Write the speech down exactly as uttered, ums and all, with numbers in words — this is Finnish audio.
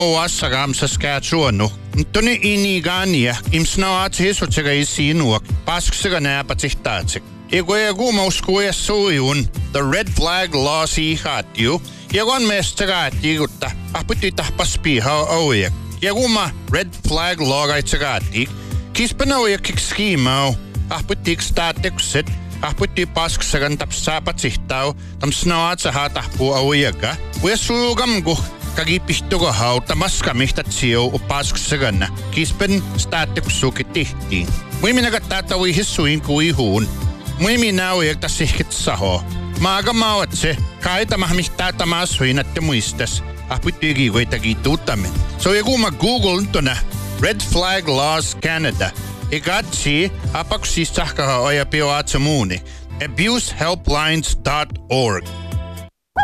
Oasagam Saskatchewan. Tuni inigania imsnaati sotsegaisinuak pasksaganaapatihtaatsi. Iguagu mauskuessuiun the red flag lawsi hatiu. Jagon mestagaati gutta aputi tahpaspiha oiek. Jaguma red flag lagaitsagaati. Kispanoja kikskimau aputik statekset aputi pasksagan tapsapatihtaw tam snaatsa hatahpu oieka. Uessuugam gu kagipihtuga hauta maskamihtatsio upasksagan. Kispen stateksukitihtiin. Muiminagattatawi hissuin kuihuun. Muiminauiek tasihkit saho. Maaga maawatse kaita mahmihtaa tamashuinatte muistas. Aputtigi goitagi tuutamen. So jaguma Google tona Red Flag Laws Canada. Igatsi apaksisahkaha oja pioatsamuuni. abuse helplines dot org.